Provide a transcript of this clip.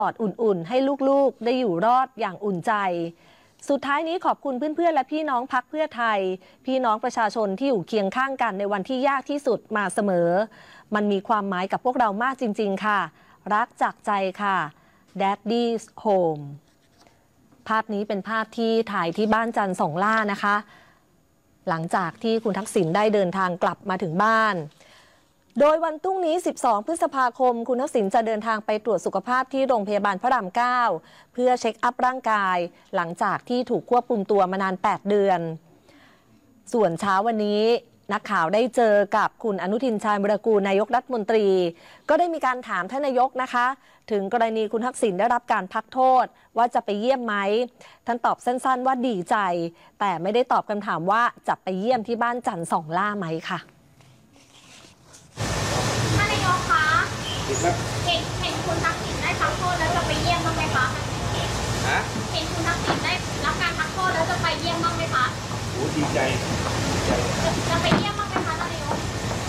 อดอุ่นๆให้ลูกๆได้อยู่รอดอย่างอุ่นใจสุดท้ายนี้ขอบคุณเพื่อนๆและพี่น้องพรรคเพื่อไทยพี่น้องประชาชนที่อยู่เคียงข้างกันในวันที่ยากที่สุดมาเสมอมันมีความหมายกับพวกเรามากจริงๆค่ะรักจากใจค่ะ Daddy's Home ภาพนี้เป็นภาพที่ถ่ายที่บ้านจันทร์สองล่านะคะหลังจากที่คุณทักษิณได้เดินทางกลับมาถึงบ้านโดยวันพรุ่งนี้ 12 พฤษภาคม คุณทักษิณจะเดินทางไปตรวจสุขภาพที่โรงพยาบาลพระราม 9 เพื่อเช็คอัพร่างกายหลังจากที่ถูกควบคุมตัวมานาน 8 เดือน ส่วนเช้าวันนี้นักข่าวได้เจอกับคุณอนุทิน ชาญวิรากูลนายกรัฐมนตรี ก็ได้มีการถามท่านนายกนะคะ ถึงกรณีคุณทักษิณได้รับการพักโทษว่าจะไปเยี่ยมไหมท่านตอบสั้นๆว่าดีใจแต่ไม่ได้ตอบคำถามว่าจะไปเยี่ยมที่บ้านจันทร์สองล่าไหมค่ะท่านนายกคะเห็นคุณทักษิณได้พักโทษแล้วจะไปเยี่ยมบ้างไหมคะเห็นคุณทักษิณได้รับการพักโทษแล้วจะไปเยี่ยมบ้างไหมคะโอ้ดีใจจะไปเยี่ยม